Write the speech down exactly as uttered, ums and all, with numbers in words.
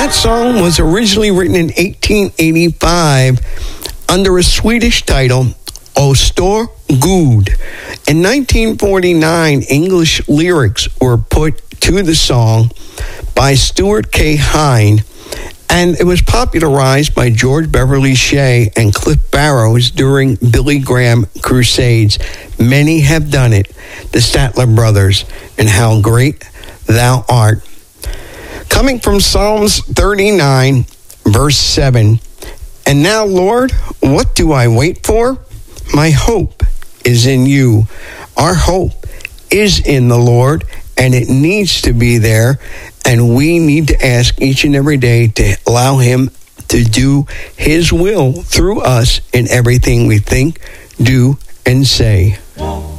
That song was originally written in eighteen eighty-five under a Swedish title, O Stor Gud. In nineteen forty-nine, English lyrics were put to the song by Stuart K. Hine, and it was popularized by George Beverly Shea and Cliff Barrows during Billy Graham crusades. Many have done it, the Statler brothers, and How Great Thou Art. Coming from Psalms thirty-nine, verse seven, and now, Lord, what do I wait for? My hope is in you. Our hope is in the Lord, and it needs to be there. And we need to ask each and every day to allow him to do his will through us in everything we think, do, and say.